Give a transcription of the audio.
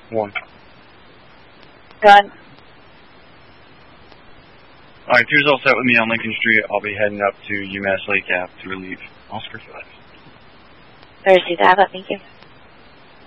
1. Gun. Alright, 2's all set with me on Lincoln Street. I'll be heading up to UMass Lake Ave to relieve Oscar 5. Thursday's Ava, thank you.